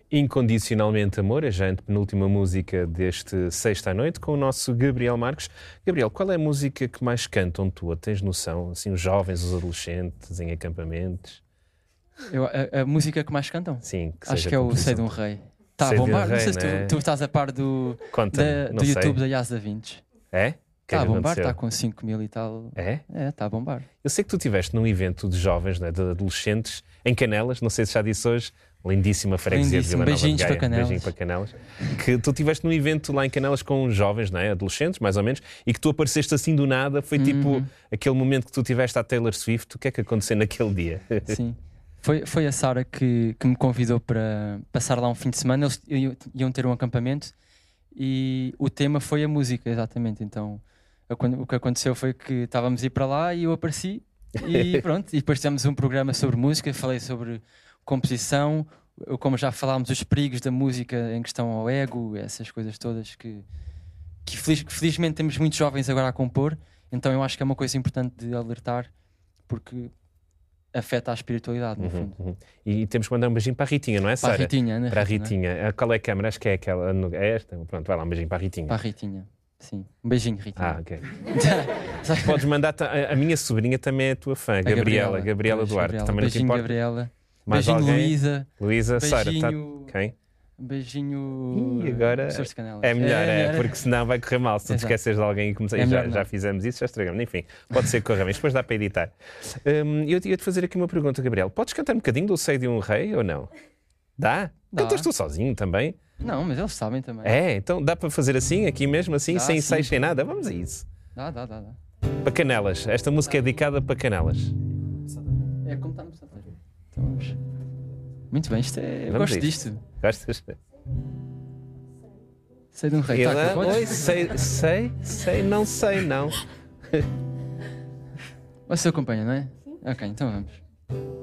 Incondicionalmente Amor, é já a penúltima música deste Sexta à Noite, com o nosso Gabriel Marques. Gabriel, qual é a música que mais cantam tua? Tens noção? Assim, os jovens, os adolescentes, em acampamentos? A música que mais cantam? Sim, que acho que é o Sei de um Rei. Está a bombar? Não sei se tu estás a par do YouTube da Yas da Vinci. É? Está a bombar, está com 5 mil e tal. É? É, está a bombar. Eu sei que tu estiveste num evento de jovens, não é? De adolescentes, em Canelas, não sei se já disse hoje, lindíssima freguesia de Vila Nova de Gaia. Beijinho para Canelas. Que tu estiveste num evento lá em Canelas com jovens, não é? Adolescentes, mais ou menos, e que tu apareceste assim do nada, foi tipo aquele momento que tu tiveste à Taylor Swift. O que é que aconteceu naquele dia? Sim. Foi a Sara que me convidou para passar lá um fim de semana. Eles iam ter um acampamento e o tema foi a música, exatamente. Então o que aconteceu foi que estávamos a ir para lá e eu apareci e pronto. E depois tivemos um programa sobre música, falei sobre composição, como já falámos, os perigos da música em questão ao ego, essas coisas todas que felizmente temos muitos jovens agora a compor. Então eu acho que é uma coisa importante de alertar, porque afeta a espiritualidade, no fundo. E temos que mandar um beijinho para a Ritinha, não é, Sara? Para a Ritinha, Ana para a Rita, Ritinha. É? Qual é a câmara? Acho que é aquela. É esta? Pronto, vai lá, um beijinho para a Ritinha. Para a Ritinha, sim. Um beijinho, Ritinha. Ah, ok. Podes mandar. A minha sobrinha também é a tua fã, Gabriela Duarte. Gabriela. Também beijinho, não te importa? Gabriela. Mais beijinho, alguém? Luísa, Sara, beijinho... quem? Beijinho. E agora é melhor, porque senão vai correr mal. Se tu te esqueces de alguém e começar, já fizemos isso, já estragamos. Enfim, pode ser que corra bem, depois dá para editar. Eu ia-te fazer aqui uma pergunta, Gabriel. Podes cantar um bocadinho do Sei de um Rei ou não? Dá? Cantas tu sozinho também? Não, mas eles sabem também. É, então dá para fazer assim, aqui mesmo, assim, dá, sem ensaios, sim. sem nada? Vamos a isso. Dá. Para Canelas. Esta música é dedicada para Canelas. É como está no Santeiro. Então vamos. Muito bem, isto é... Eu Vamos gosto disto. Gostas? Sei de um Rei. Oi, sei, não sei, não. Você acompanha, não é? Ok, então vamos.